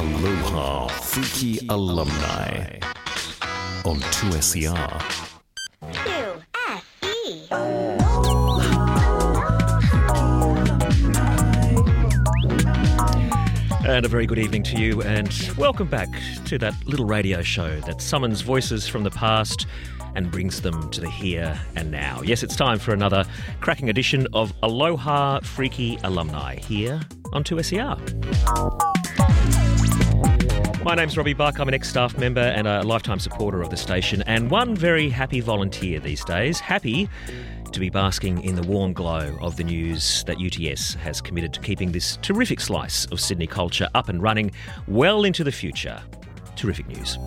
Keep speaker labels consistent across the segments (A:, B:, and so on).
A: Aloha Freaky Alumni on 2SER.
B: And a very good evening to you, and welcome back to that little radio show that summons voices from the past and brings them to the here and now. Yes, it's time for another cracking edition of Aloha Freaky Alumni here on 2SER. My name's Robbie Buck. I'm an ex-staff member and a lifetime supporter of the station, and one very happy volunteer these days. Happy to be basking in the warm glow of the news that UTS has committed to keeping this terrific slice of Sydney culture up and running well into the future. Terrific news.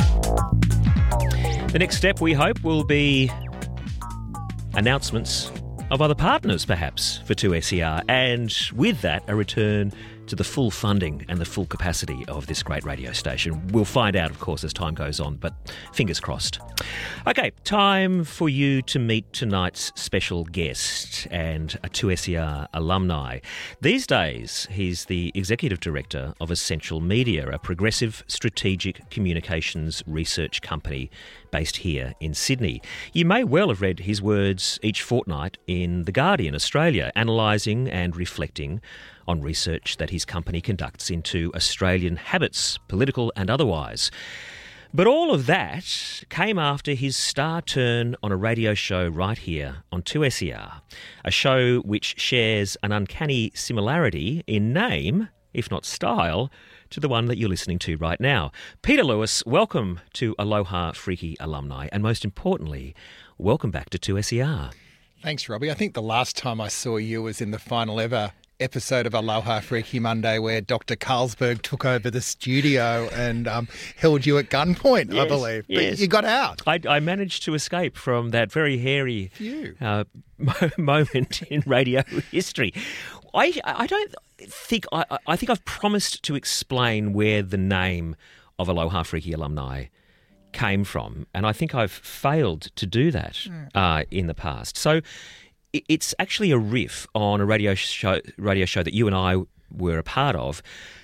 B: The next step, we hope, will be announcements of other partners, perhaps, for 2SER, and with that, a return to the full funding and the full capacity of this great radio station. We'll find out, of course, as time goes on, but fingers crossed. Okay, time for you to meet tonight's special guest and a 2SER alumni. These days, he's the Executive Director of Essential Media, a progressive strategic communications research company based here in Sydney. You may well have read his words each fortnight in The Guardian Australia, analysing and reflecting on research that his company conducts into Australian habits, political and otherwise. But all of that came after his star turn on a radio show right here on 2SER, a show which shares an uncanny similarity in name, if not style, to the one that you're listening to right now. Peter Lewis, welcome to Aloha Freaky Alumni, and most importantly, welcome back to 2SER.
C: Thanks, Robbie. I think the last time I saw you was in the final ever episode of Aloha Freaky Monday where Dr. Carlsberg took over the studio and held you at gunpoint, yes, I believe. Yes. But you got out.
B: I managed to escape from that very hairy moment in radio history. I don't think I think I've promised to explain where the name of Aloha Freaky Alumni came from, and I think I've failed to do that in the past. So it's actually a riff on a radio show that you and I were a part of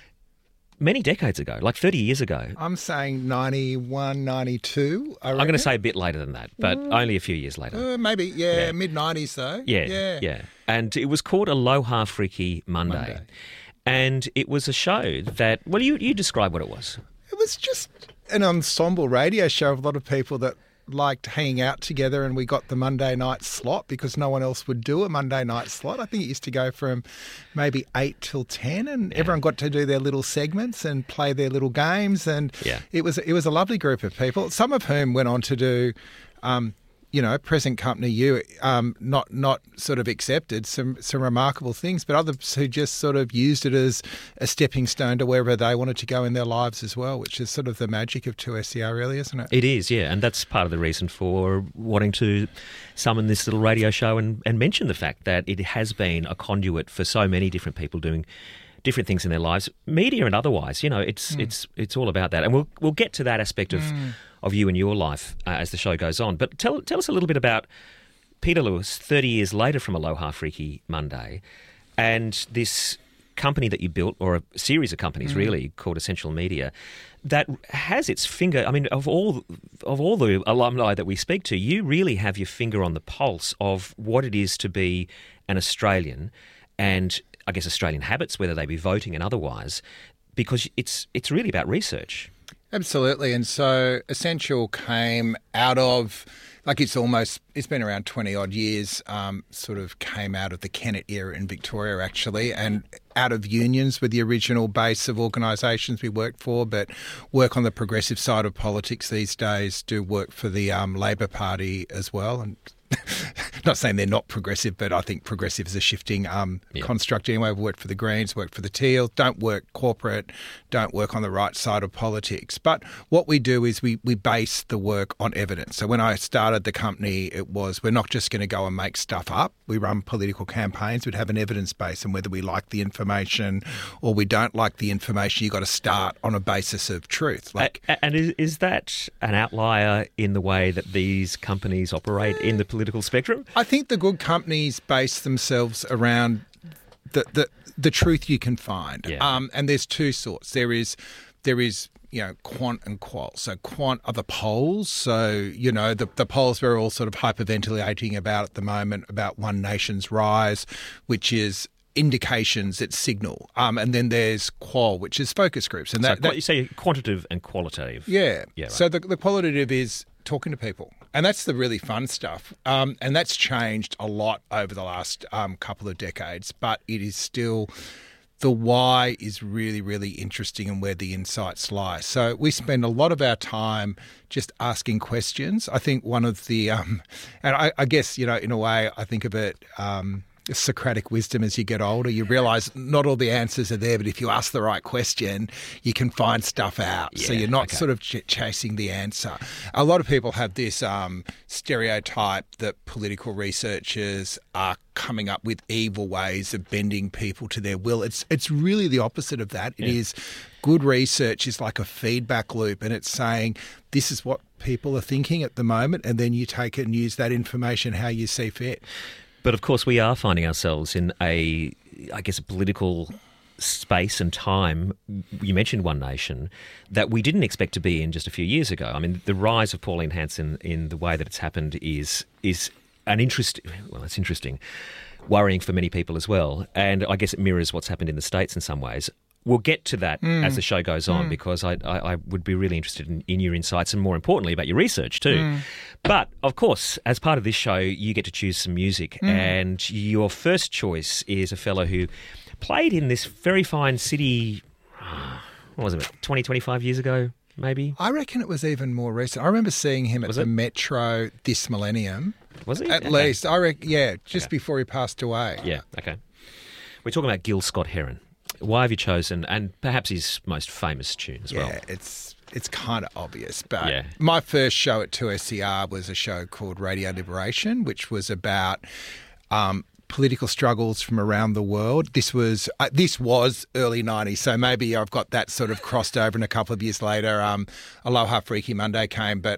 B: many decades ago, like 30 years ago.
C: I'm saying 91, 92.
B: I'm going to say a bit later than that, but only a few years later.
C: Maybe, mid-90s though.
B: Yeah. And it was called Aloha Freaky Monday. And it was a show that, well, you describe what it was.
C: It was just an ensemble radio show of a lot of people that liked hanging out together, and we got the Monday night slot because no one else would do a Monday night slot. I think it used to go from maybe 8 till 10, and everyone got to do their little segments and play their little games, and it was a lovely group of people, some of whom went on to do present company not sort of accepted some remarkable things, but others who just sort of used it as a stepping stone to wherever they wanted to go in their lives as well, which is sort of the magic of 2SER, really, isn't it?
B: It is, yeah, and that's part of the reason for wanting to summon this little radio show and mention the fact that it has been a conduit for so many different people doing different things in their lives, media and otherwise. You know, it's all about that, and we'll get to that aspect of you and your life as the show goes on. But tell us a little bit about Peter Lewis 30 years later from Aloha Freaky Monday, and this company that you built, or a series of companies really, called Essential Media, that has its finger, I mean, of all the alumni that we speak to, you really have your finger on the pulse of what it is to be an Australian, and I guess Australian habits, whether they be voting and otherwise, because it's really about research.
C: Absolutely. And so Essential came out of, it's been around 20 odd years, sort of came out of the Kennett era in Victoria, actually, and out of unions with the original base of organisations we worked for, but work on the progressive side of politics these days, do work for the Labor Party as well. And not saying they're not progressive, but I think progressive is a shifting construct anyway. I've worked for the Greens, worked for the Teal, don't work corporate, don't work on the right side of politics. But what we do is we base the work on evidence. So when I started the company, it was, we're not just going to go and make stuff up. We run political campaigns. We'd have an evidence base, and whether we like the information or we don't like the information, you've got to start on a basis of truth.
B: And is that an outlier in the way that these companies operate in the political spectrum?
C: I think the good companies base themselves around the truth you can find.
B: Yeah.
C: And there's two sorts. There is quant and qual. So quant are the polls. So, the polls we're all sort of hyperventilating about at the moment about One Nation's rise, which is indications, it's signal. And then there's qual, which is focus groups. And
B: you say quantitative and qualitative.
C: Yeah.
B: Yeah, right.
C: So the qualitative is talking to people. And that's the really fun stuff. And that's changed a lot over the last couple of decades. But it is still... The why is really, really interesting and where the insights lie. So we spend a lot of our time just asking questions. I think one of the, and I guess, in a way, I think of it, Socratic wisdom as you get older. You realise not all the answers are there, but if you ask the right question, you can find stuff out. So you're not sort of chasing the answer. A lot of people have this stereotype that political researchers are coming up with evil ways of bending people to their will. It's really the opposite of that. It is good research is like a feedback loop, and it's saying this is what people are thinking at the moment, and then you take it and use that information how you see fit.
B: But of course, we are finding ourselves in a political space and time. You mentioned One Nation that we didn't expect to be in just a few years ago. I mean, the rise of Pauline Hanson in the way that it's happened is an interesting. Well, it's interesting, worrying for many people as well, and I guess it mirrors what's happened in the States in some ways. We'll get to that as the show goes on because I would be really interested in your insights and, more importantly, about your research too. But, of course, as part of this show, you get to choose some music. And your first choice is a fellow who played in this very fine city, what was it, 20, 25 years ago, maybe?
C: I reckon it was even more recent. I remember seeing him at the Metro this millennium.
B: Was he?
C: At least. I reckon, just before he passed away.
B: Yeah, okay. We're talking about Gil Scott-Heron. Why have you chosen, and perhaps his most famous tune as well?
C: Yeah, it's kind of obvious, but my first show at 2SER was a show called Radio Liberation, which was about political struggles from around the world. This was early 90s, so maybe I've got that sort of crossed over, and a couple of years later, Aloha Freaky Monday came, but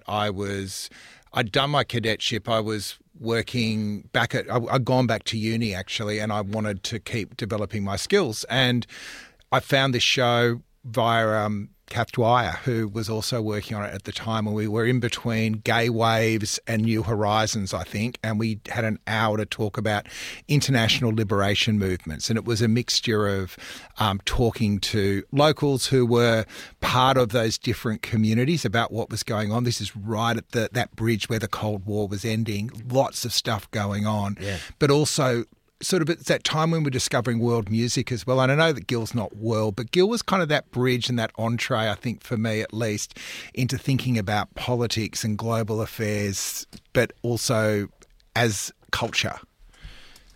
C: I'd done my cadetship. I was working I'd gone back to uni actually, and I wanted to keep developing my skills. And I found this show via Kath Dwyer, who was also working on it at the time, and we were in between Gay Waves and New Horizons, I think, and we had an hour to talk about international liberation movements. And it was a mixture of talking to locals who were part of those different communities about what was going on. This is right at that bridge where the Cold War was ending. Lots of stuff going on, but also sort of it's that time when we're discovering world music as well. And I know that Gil's not world, but Gil was kind of that bridge and that entree, I think, for me at least, into thinking about politics and global affairs, but also as culture.